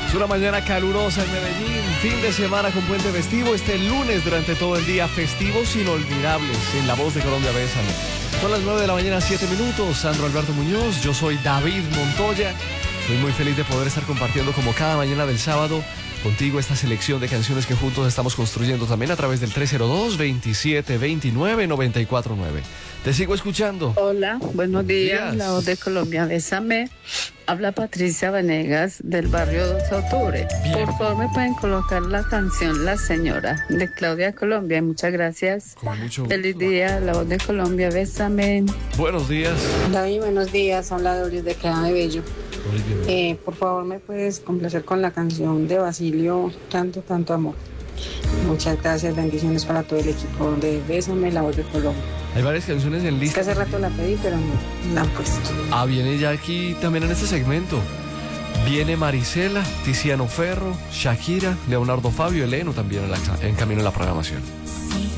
Es una mañana calurosa en Medellín, fin de semana con puente festivo, este lunes durante todo el día, festivos inolvidables en La Voz de Colombia. Bésame. Son las 9 de la mañana, 7 minutos. Sandro Alberto Muñoz, yo soy David Montoya. Estoy muy feliz de poder estar compartiendo como cada mañana del sábado contigo esta selección de canciones que juntos estamos construyendo también a través del 302-2729-949. Te sigo escuchando. Hola, buenos días. La Voz de Colombia, bésame. Habla Patricia Venegas del barrio 2 de Octubre. Bien. Por favor, me pueden colocar la canción La Señora de Claudia Colombia. Muchas gracias. Con mucho gusto. Feliz día, La Voz de Colombia, bésame. Buenos días. David, buenos días. Habla Doris de Queda de Bello. Bien. Por favor, ¿me puedes complacer con la canción de Basilio, Tanto, Tanto Amor? Muchas gracias, bendiciones para todo el equipo de Bésame, La Voz de Colombia. Hay varias canciones en Es que lista. hace rato la pedí, pero no la han puesto. Viene ya aquí también en este segmento. Viene Marisela, Tiziano Ferro, Shakira, Leonardo Fabio, Eleno también en camino en la programación.